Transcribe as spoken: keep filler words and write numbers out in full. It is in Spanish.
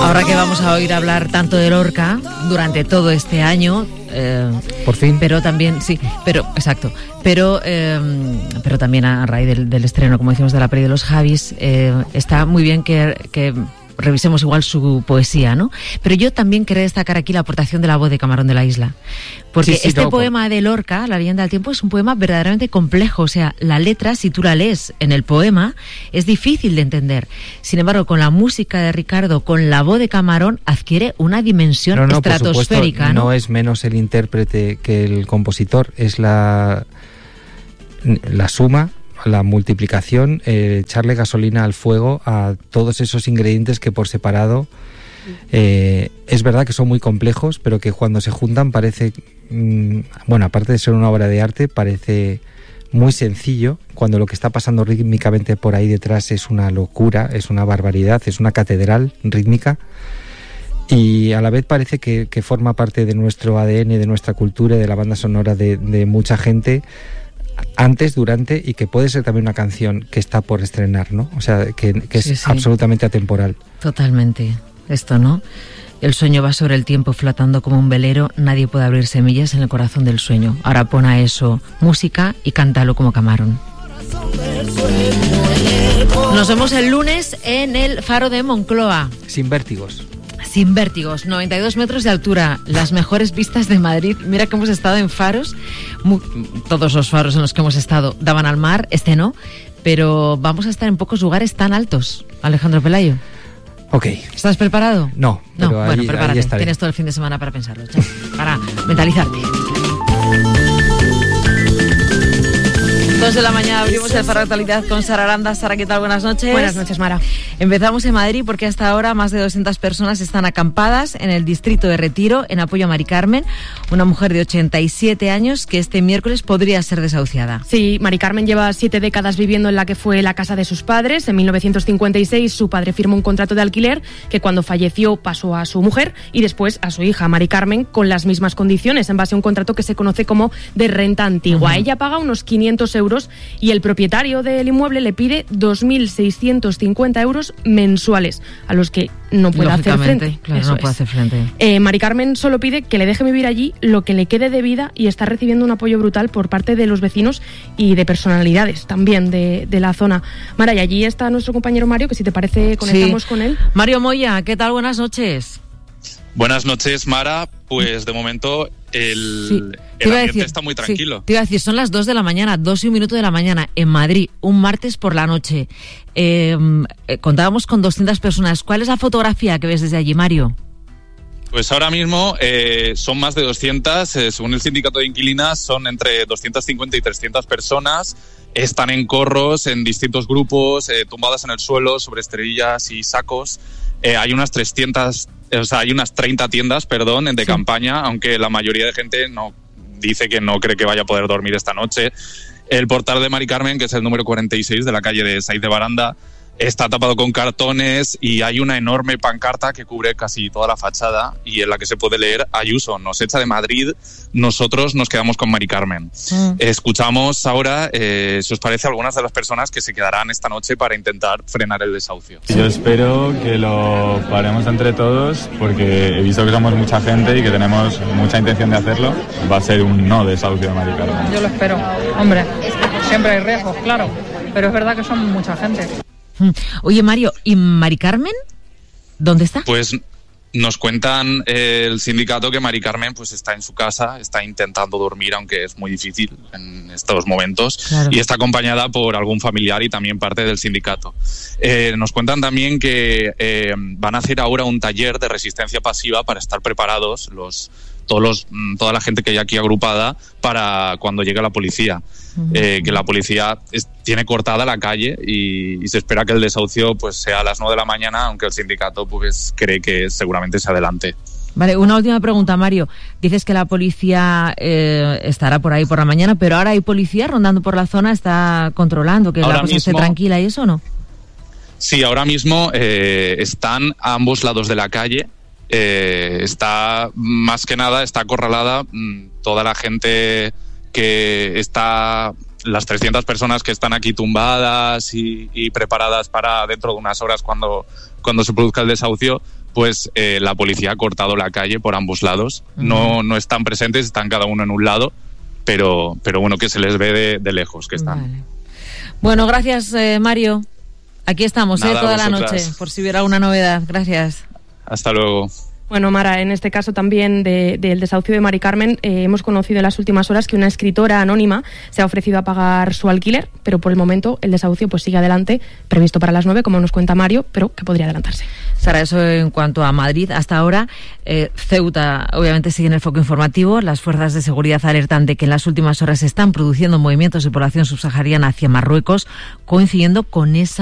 Ahora que vamos a oír hablar tanto de Lorca durante todo este año, eh, por fin, pero también sí, pero exacto, pero eh, pero también a raíz del, del estreno, como decimos, de la peli de los Javis, eh, está muy bien que, que revisemos igual su poesía, ¿no? Pero yo también quería destacar aquí la aportación de la voz de Camarón de la Isla, porque sí, sí, este no, poema por... de Lorca, La leyenda del tiempo, es un poema verdaderamente complejo. O sea, la letra, si tú la lees en el poema, es difícil de entender. Sin embargo, con la música de Ricardo, con la voz de Camarón, adquiere una dimensión no, no, estratosférica, ¿no? No es menos el intérprete que el compositor, es la, la suma, la multiplicación, eh, echarle gasolina al fuego a todos esos ingredientes que por separado eh, es verdad que son muy complejos, pero que cuando se juntan parece, mmm, bueno, aparte de ser una obra de arte, parece muy sencillo, cuando lo que está pasando rítmicamente por ahí detrás es una locura, es una barbaridad, es una catedral rítmica, y a la vez parece que, que forma parte de nuestro A D N, de nuestra cultura y de la banda sonora de, de mucha gente, antes, durante, y que puede ser también una canción que está por estrenar, ¿no? O sea, que, que es sí, sí. absolutamente atemporal. Totalmente. Esto, ¿no? El sueño va sobre el tiempo flotando como un velero, nadie puede abrir semillas en el corazón del sueño. Ahora pon a eso música y cántalo como Camarón. Nos vemos el lunes en el Faro de Moncloa. Sin vértigos. Sin vértigos, noventa y dos metros de altura, las mejores vistas de Madrid. Mira que hemos estado en faros, muy, todos los faros en los que hemos estado daban al mar, este no, pero vamos a estar en pocos lugares tan altos, Alejandro Pelayo. Ok. ¿Estás preparado? No, no pero bueno, ahí, prepárate, ahí tienes todo el fin de semana para pensarlo, ya, para mentalizarte. Dos de la mañana abrimos el Faro de Actualidad con Sara Aranda. Sara, ¿qué tal? Buenas noches. Buenas noches, Mara. Empezamos en Madrid porque hasta ahora más de doscientas personas están acampadas en el distrito de Retiro en apoyo a Mari Carmen, una mujer de ochenta y siete años que este miércoles podría ser desahuciada. Sí, Mari Carmen lleva siete décadas viviendo en la que fue la casa de sus padres. En mil novecientos cincuenta y seis su padre firmó un contrato de alquiler que cuando falleció pasó a su mujer y después a su hija, Mari Carmen, con las mismas condiciones en base a un contrato que se conoce como de renta antigua. Uh-huh. Ella paga unos quinientos euros y el propietario del inmueble le pide dos mil seiscientos cincuenta euros mensuales, a los que no puede hacer frente. Claro, Eso no puede es. hacer frente. Eh, Mari Carmen solo pide que le deje vivir allí lo que le quede de vida y está recibiendo un apoyo brutal por parte de los vecinos y de personalidades también de, de la zona. Mara, y allí está nuestro compañero Mario, que si te parece conectamos sí. con él. Mario Moya, ¿qué tal? Buenas noches. Buenas noches, Mara. Pues de momento el, sí. el ambiente decir, está muy tranquilo. Sí. Te iba a decir, son las dos de la mañana, dos y un minuto de la mañana en Madrid, un martes por la noche. Eh, eh, contábamos con doscientas personas. ¿Cuál es la fotografía que ves desde allí, Mario? Pues ahora mismo eh, son más de doscientas, eh, según el sindicato de inquilinas, son entre doscientas cincuenta y trescientas personas. Están en corros, en distintos grupos, eh, tumbadas en el suelo, sobre esterillas y sacos. Eh, hay unas trescientas, o sea, hay unas treinta tiendas, perdón, de sí. campaña, aunque la mayoría de gente no dice que no cree que vaya a poder dormir esta noche. El portal de Mari Carmen, que es el número cuarenta y seis de la calle de Saiz de Baranda, está tapado con cartones y hay una enorme pancarta que cubre casi toda la fachada y en la que se puede leer: Ayuso nos echa de Madrid, nosotros nos quedamos con Mari Carmen. Mm. Escuchamos ahora, eh, si os parece, algunas de las personas que se quedarán esta noche para intentar frenar el desahucio. Yo espero que lo paremos entre todos porque he visto que somos mucha gente y que tenemos mucha intención de hacerlo. Va a ser un no desahucio de Mari Carmen. Yo lo espero. Hombre, siempre hay riesgos, claro, pero es verdad que somos mucha gente. Oye, Mario, ¿y Mari Carmen? ¿Dónde está? Pues nos cuentan eh, el sindicato que Mari Carmen pues está en su casa, está intentando dormir, aunque es muy difícil en estos momentos, claro. y está acompañada por algún familiar y también parte del sindicato. Eh, nos cuentan también que eh, van a hacer ahora un taller de resistencia pasiva para estar preparados los todos los, toda la gente que hay aquí agrupada para cuando llegue la policía. Uh-huh. Eh, que la policía es, tiene cortada la calle y, y se espera que el desahucio pues sea a las nueve de la mañana, aunque el sindicato pues cree que seguramente se adelante. Vale, una última pregunta, Mario. Dices que la policía eh, estará por ahí por la mañana, pero ahora hay policía rondando por la zona, está controlando que ahora la cosa mismo, esté tranquila y eso, ¿o no? Sí, ahora mismo eh, están a ambos lados de la calle. Eh, está, más que nada, está acorralada mmm, toda la gente que está, las trescientas personas que están aquí tumbadas y, y preparadas para dentro de unas horas cuando, cuando se produzca el desahucio, pues eh, la policía ha cortado la calle por ambos lados. Uh-huh. No, no están presentes, están cada uno en un lado, pero, pero bueno, que se les ve de, de lejos que están. Vale. Bueno, gracias, eh, Mario. Aquí estamos, Nada, eh, toda vosotras. la noche, por si hubiera una novedad. Gracias. Hasta luego. Bueno, Mara, en este caso también de, del desahucio de Mari Carmen, eh, hemos conocido en las últimas horas que una escritora anónima se ha ofrecido a pagar su alquiler, pero por el momento el desahucio pues sigue adelante, previsto para las nueve, como nos cuenta Mario, pero que podría adelantarse. Sara, eso en cuanto a Madrid. Hasta ahora, eh, Ceuta obviamente sigue en el foco informativo. Las fuerzas de seguridad alertan de que en las últimas horas se están produciendo movimientos de población subsahariana hacia Marruecos, coincidiendo con esa